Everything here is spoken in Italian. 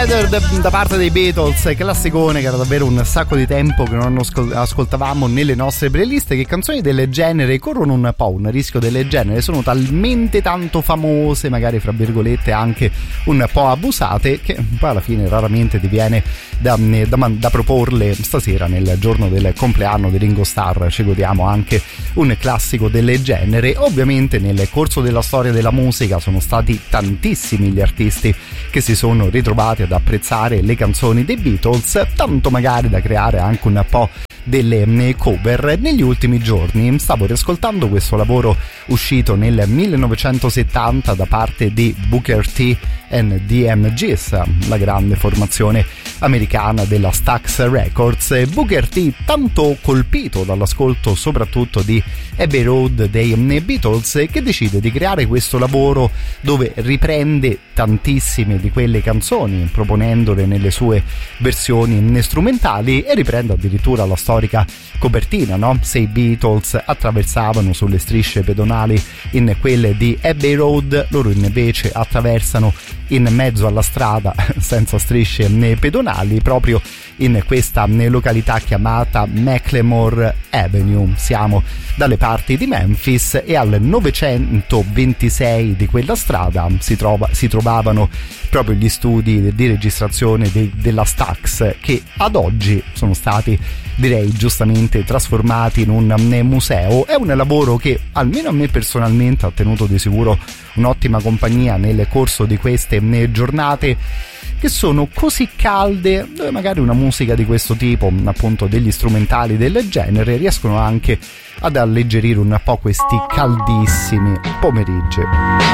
Da parte dei Beatles, classicone che era davvero un sacco di tempo che non ascoltavamo nelle nostre playlist. Che canzoni del genere corrono un po' un rischio del genere, sono talmente tanto famose, magari fra virgolette anche un po' abusate, che poi alla fine raramente ti viene da proporle. Stasera, nel giorno del compleanno di Ringo Starr, ci godiamo anche un classico del genere. Ovviamente nel corso della storia della musica sono stati tantissimi gli artisti che si sono ritrovati ad apprezzare le canzoni dei Beatles, tanto magari da creare anche un po' delle cover. Negli ultimi giorni stavo riascoltando questo lavoro uscito nel 1970 da parte di Booker T and the MGs, la grande formazione americana della Stax Records. Booker T, tanto colpito dall'ascolto soprattutto di Abbey Road dei Beatles, che decide di creare questo lavoro dove riprende tantissime di quelle canzoni proponendole nelle sue versioni strumentali, e riprende addirittura la storica copertina, no? Se i Beatles attraversavano sulle strisce pedonali in quelle di Abbey Road, loro invece attraversano in mezzo alla strada senza strisce pedonali, proprio in questa località chiamata Macklemore Avenue. Siamo dalle parti di Memphis, e al 926 di quella strada si trovavano proprio gli studi di registrazione della Stax, che ad oggi sono stati, direi giustamente, trasformati in un museo. È un lavoro che almeno a me personalmente ha tenuto di sicuro un'ottima compagnia nel corso di queste giornate che sono così calde, dove magari una musica di questo tipo, appunto degli strumentali del genere, riescono anche ad alleggerire un po' questi caldissimi pomeriggi.